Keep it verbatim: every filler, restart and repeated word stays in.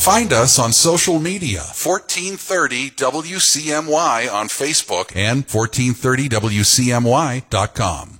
Find us on social media, fourteen thirty W C M Y on Facebook and fourteen thirty W C M Y dot com.